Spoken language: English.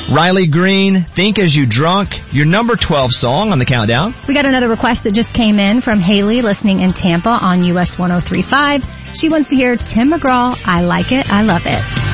Riley Green, Think As You Drunk, your number 12 song on the countdown. We got another request that just came in from Haley listening in Tampa on US 103.5. She wants to hear Tim McGraw, I Like It, I Love It.